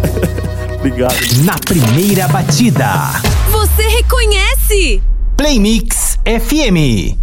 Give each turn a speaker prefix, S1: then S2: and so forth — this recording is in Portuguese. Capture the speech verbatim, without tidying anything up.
S1: Obrigado.
S2: Na primeira batida.
S3: Você reconhece?
S2: Play Mix F M.